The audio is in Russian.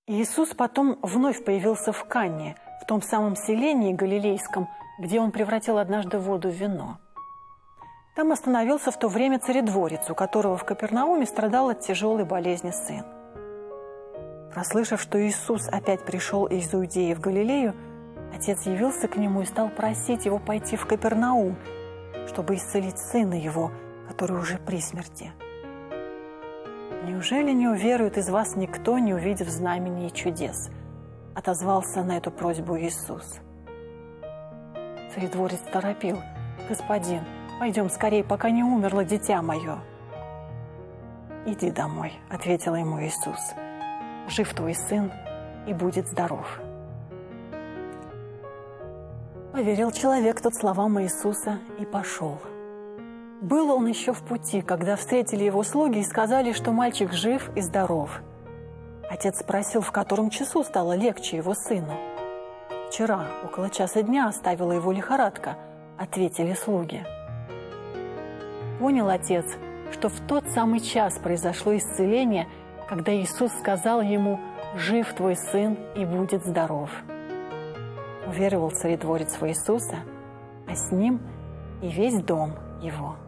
Иисус потом вновь появился в Канне, в том самом селении галилейском, где он превратил однажды воду в вино. Там остановился в то время царедворец, у которого в Капернауме страдал от тяжелой болезни сын. Прослышав, что Иисус опять пришел из Иудеи в Галилею, отец явился к нему и стал просить его пойти в Капернаум, чтобы исцелить сына его, который уже при смерти. «Неужели не уверует из вас никто, не увидев знамений и чудес?» – отозвался на эту просьбу Иисус. Царедворец торопил: «Господин, пойдем скорее, пока не умерло дитя мое». «Иди домой», – ответил ему Иисус. «Жив твой сын и будет здоров». Поверил человек тот словам Иисуса и пошел. Был он еще в пути, когда встретили его слуги и сказали, что мальчик жив и здоров. Отец спросил, в котором часу стало легче его сыну. «Вчера, около часа дня, оставила его лихорадка», – ответили слуги. Понял отец, что в тот самый час произошло исцеление, когда Иисус сказал ему: «Жив твой сын и будет здоров». Уверовал царедворец в Иисуса, а с ним и весь дом его.